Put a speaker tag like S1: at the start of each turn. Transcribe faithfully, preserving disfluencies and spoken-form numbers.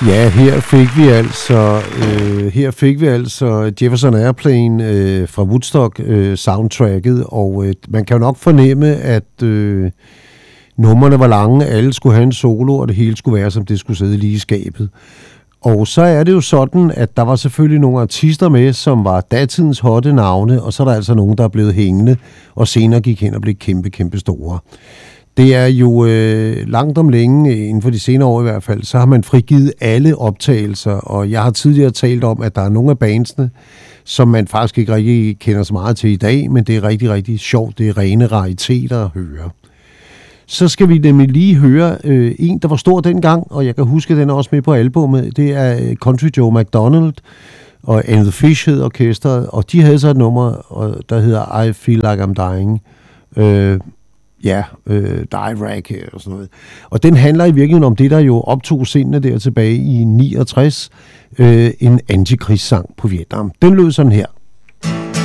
S1: Ja, her fik vi altså øh, her fik vi altså Jefferson Airplane øh, fra Woodstock øh, soundtracket, og øh, man kan jo nok fornemme, at øh, numrene var lange, alle skulle have en solo, og det hele skulle være, som det skulle sidde lige i skabet. Og så er det jo sådan, at der var selvfølgelig nogle artister med, som var datidens hotte navne, og så er der altså nogen, der er blevet hængende, og senere gik hen og blev kæmpe, kæmpe store. Det er jo øh, langt om længe, inden for de senere år i hvert fald, så har man frigivet alle optagelser, og jeg har tidligere talt om, at der er nogle af bandsene, som man faktisk ikke rigtig kender så meget til i dag, men det er rigtig, rigtig sjovt. Det er rene rariteter at høre. Så skal vi nemlig lige høre øh, en, der var stor dengang, og jeg kan huske, at den er også med på albumet. Det er Country Joe McDonald, og And the Fish hed orkestret, og de havde så et nummer, der hedder I Feel Like I'm Dying. Øh, ja, øh, Die Rack og sådan noget. Og den handler i virkeligheden om det, der jo optog sindene der tilbage i niogtres, øh, en antikrigssang på Vietnam. Den lød sådan her.